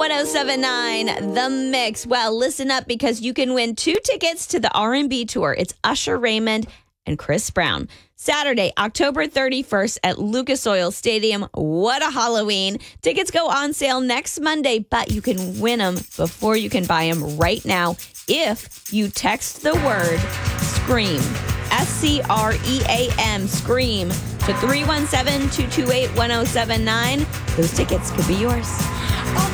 1079 The Mix. Well, listen up because you can win 2 tickets to the R&B tour. It's Usher Raymond and Chris Brown. Saturday, October 31st at Lucas Oil Stadium. What a Halloween. Tickets go on sale next Monday, but you can win them before you can buy them right now if you text the word SCREAM, SCREAM, SCREAM, to 317-228-1079. Those tickets could be yours.